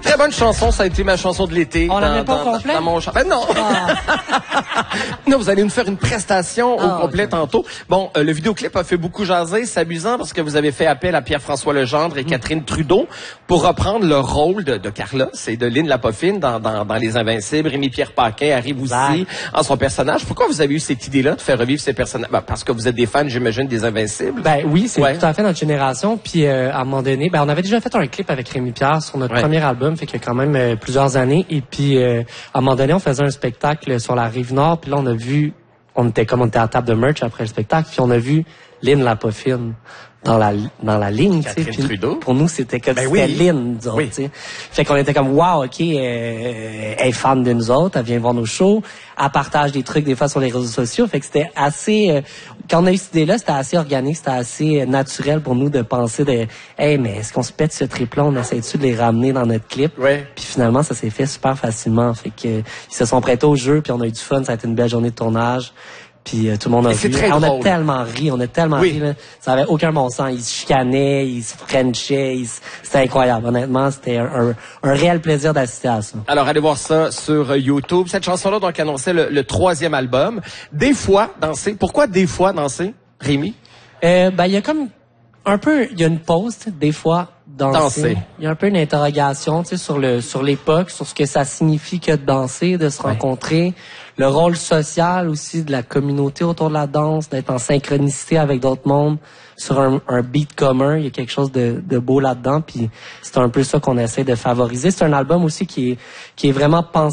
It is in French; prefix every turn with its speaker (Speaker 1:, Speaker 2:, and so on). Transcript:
Speaker 1: Très bonne chanson, ça a été ma chanson de l'été.
Speaker 2: On la met pas au complet?
Speaker 1: Dans mon ben non! Non, vous allez nous faire une prestation au complet tantôt. Bon, le vidéoclip a fait beaucoup jaser. C'est amusant parce que vous avez fait appel à Pierre-François Legendre et Catherine Trudeau pour reprendre le rôle de Carlos et de Lynn Lapoffine dans Les Invincibles. Rémi-Pierre Paquin arrive aussi en son personnage. Pourquoi vous avez eu cette idée-là de faire revivre ces personnages? Ben, parce que vous êtes des fans, j'imagine, des Invincibles.
Speaker 2: Ben oui, c'est tout à fait notre génération. Puis à un moment donné, on avait déjà fait un clip avec Rémi-Pierre sur notre premier album, fait qu'il y a quand même plusieurs années. Et puis à un moment donné, on faisait un spectacle sur la Rive-Nord. Puis là, on était à table de merch après le spectacle. Puis on a vu Lynn Lapoffine dans la ligne, tu sais.
Speaker 1: Trudeau.
Speaker 2: Pour nous, c'était comme c'était Lynn, nous autres, tu sais. Fait qu'on était comme, wow, OK, elle est fan de nous autres, elle vient voir nos shows, elle partage des trucs des fois sur les réseaux sociaux. Fait que c'était assez, quand on a eu cette idée-là, c'était assez organique, c'était assez naturel pour nous de penser hey, mais est-ce qu'on se pète ce trip-là, on essaie-tu de les ramener dans notre clip? Puis finalement, ça s'est fait super facilement. Fait que, ils se sont prêtés au jeu, puis on a eu du fun, ça a été une belle journée de tournage. Puis tout le monde a vu. On a tellement ri, là. Ça avait aucun bon sens. Ils se chicanaient, ils se frenchaient, c'était incroyable. Honnêtement, c'était un réel plaisir d'assister à ça.
Speaker 1: Alors, allez voir ça sur YouTube. Cette chanson-là, donc, annonçait le 3e album. Des fois, danser. Pourquoi des fois danser, Rémi?
Speaker 2: Il y a comme un peu, il y a une pause, des fois, danser. Il y a un peu une interrogation, tu sais, sur l'époque, sur ce que ça signifie que de danser, de se rencontrer. Le rôle social aussi de la communauté autour de la danse, d'être en synchronicité avec d'autres mondes sur un beat commun. Il y a quelque chose de beau là-dedans. Puis c'est un peu ça qu'on essaie de favoriser. C'est un album aussi qui est vraiment pensé